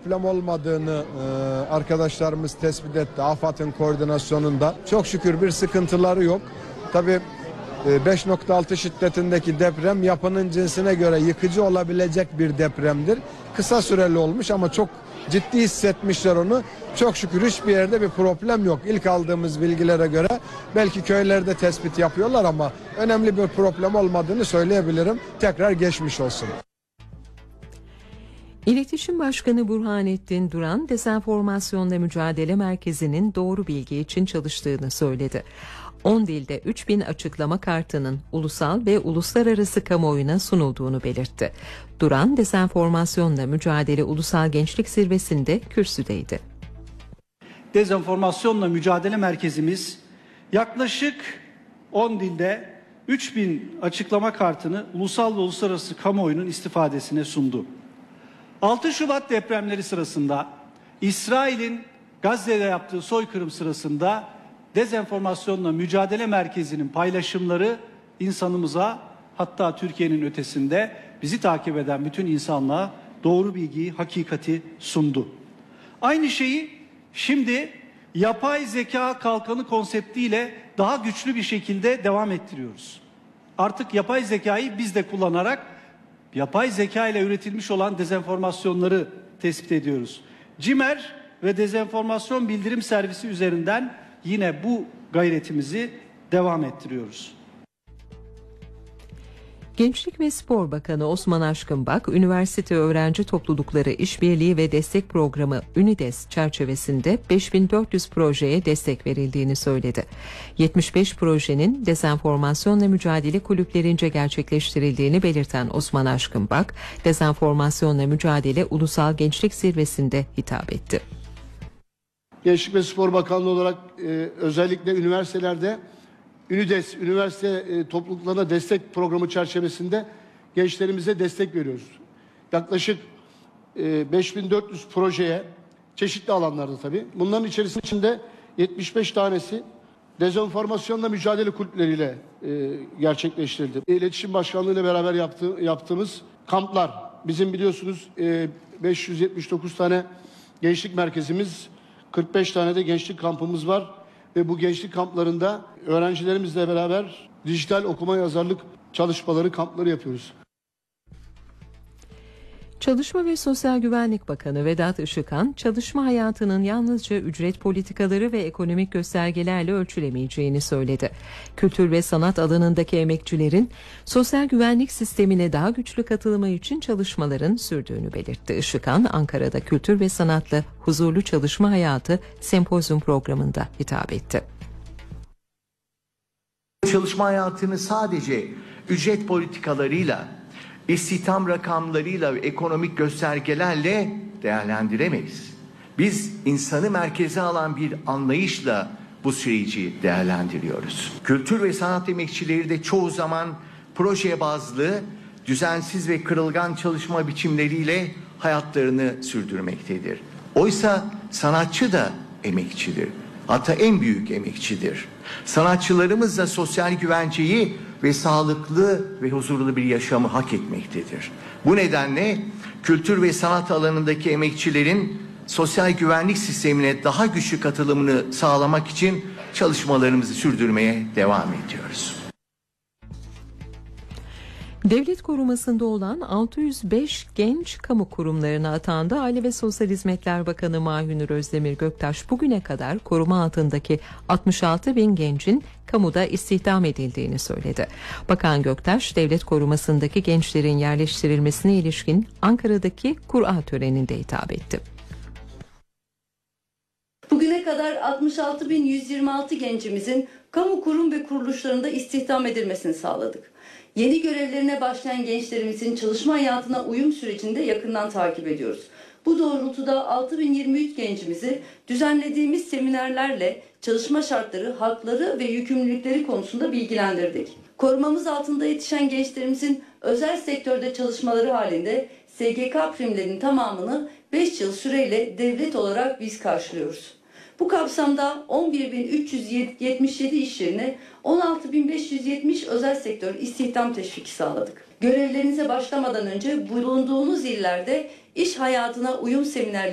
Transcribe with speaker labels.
Speaker 1: problem olmadığını arkadaşlarımız tespit etti. AFAD'ın koordinasyonunda. Çok şükür bir sıkıntıları yok. Tabii 5.6 şiddetindeki deprem yapının cinsine göre yıkıcı olabilecek bir depremdir. Kısa süreli olmuş ama çok ciddi hissetmişler onu. Çok şükür hiçbir yerde bir problem yok. İlk aldığımız bilgilere göre belki köylerde tespit yapıyorlar ama önemli bir problem olmadığını söyleyebilirim. Tekrar geçmiş olsun.
Speaker 2: İletişim Başkanı Burhanettin Duran, Dezenformasyonla Mücadele Merkezi'nin doğru bilgi için çalıştığını söyledi. 10 dilde 3000 açıklama kartının ulusal ve uluslararası kamuoyuna sunulduğunu belirtti. Duran, Dezenformasyonla Mücadele Ulusal Gençlik Zirvesi'nde kürsüdeydi.
Speaker 3: Dezenformasyonla Mücadele Merkezimiz yaklaşık 10 dilde 3000 açıklama kartını ulusal ve uluslararası kamuoyunun istifadesine sundu. 6 Şubat depremleri sırasında İsrail'in Gazze'de yaptığı soykırım sırasında Dezenformasyonla Mücadele Merkezi'nin paylaşımları insanımıza, hatta Türkiye'nin ötesinde bizi takip eden bütün insanlığa doğru bilgiyi, hakikati sundu. Aynı şeyi şimdi yapay zeka kalkanı konseptiyle daha güçlü bir şekilde devam ettiriyoruz. Artık yapay zekayı biz de kullanarak yapay zeka ile üretilmiş olan dezenformasyonları tespit ediyoruz. CİMER ve Dezenformasyon Bildirim Servisi üzerinden yine bu gayretimizi devam ettiriyoruz.
Speaker 2: Gençlik ve Spor Bakanı Osman Aşkınbak, üniversite öğrenci toplulukları işbirliği ve destek programı UNİDES çerçevesinde 5400 projeye destek verildiğini söyledi. 75 projenin dezenformasyonla mücadele kulüplerince gerçekleştirildiğini belirten Osman Aşkınbak, Dezenformasyonla Mücadele Ulusal Gençlik Zirvesi'nde hitap etti.
Speaker 4: Gençlik ve Spor Bakanlığı olarak özellikle üniversitelerde UNİDES, üniversite topluluklarına destek programı çerçevesinde gençlerimize destek veriyoruz. Yaklaşık 5400 projeye, çeşitli alanlarda tabii. Bunların içerisinde 75 tanesi dezenformasyonla mücadele kulüpleriyle gerçekleştirildi. İletişim Başkanlığı ile beraber yaptığımız kamplar. Bizim biliyorsunuz 579 tane gençlik merkezimiz, 45 tane de gençlik kampımız var. Ve bu gençlik kamplarında öğrencilerimizle beraber dijital okuma yazarlık çalışmaları, kampları yapıyoruz.
Speaker 2: Çalışma ve Sosyal Güvenlik Bakanı Vedat Işıkhan, çalışma hayatının yalnızca ücret politikaları ve ekonomik göstergelerle ölçülemeyeceğini söyledi. Kültür ve sanat alanındaki emekçilerin sosyal güvenlik sistemine daha güçlü katılımı için çalışmaların sürdüğünü belirtti. Işıkhan, Ankara'da Kültür ve Sanatlı Huzurlu Çalışma Hayatı sempozyum programında hitap etti.
Speaker 5: Çalışma hayatını sadece ücret politikalarıyla, İstihdam rakamlarıyla ve ekonomik göstergelerle değerlendiremeyiz. Biz insanı merkeze alan bir anlayışla bu süreci değerlendiriyoruz. Kültür ve sanat emekçileri de çoğu zaman proje bazlı, düzensiz ve kırılgan çalışma biçimleriyle hayatlarını sürdürmektedir. Oysa sanatçı da emekçidir. Hatta en büyük emekçidir. Sanatçılarımız da sosyal güvenceyi ve sağlıklı ve huzurlu bir yaşamı hak etmektedir. Bu nedenle kültür ve sanat alanındaki emekçilerin sosyal güvenlik sistemine daha güçlü katılımını sağlamak için çalışmalarımızı sürdürmeye devam ediyoruz.
Speaker 2: Devlet korumasında olan 605 genç kamu kurumlarına atandı. Aile ve Sosyal Hizmetler Bakanı Mahünür Özdemir Göktaş bugüne kadar koruma altındaki 66 bin gencin kamuda istihdam edildiğini söyledi. Bakan Göktaş, devlet korumasındaki gençlerin yerleştirilmesine ilişkin Ankara'daki Kur'a töreninde hitap etti.
Speaker 6: Bugüne kadar 66.126 gencimizin kamu kurum ve kuruluşlarında istihdam edilmesini sağladık. Yeni görevlerine başlayan gençlerimizin çalışma hayatına uyum sürecinde yakından takip ediyoruz. Bu doğrultuda 6023 gencimizi düzenlediğimiz seminerlerle çalışma şartları, hakları ve yükümlülükleri konusunda bilgilendirdik. Korumamız altında yetişen gençlerimizin özel sektörde çalışmaları halinde SGK primlerinin tamamını 5 yıl süreyle devlet olarak biz karşılıyoruz. Bu kapsamda 11.377 iş yerine 16.570 özel sektör istihdam teşviki sağladık. Görevlerinize başlamadan önce bulunduğunuz illerde iş hayatına uyum seminerleri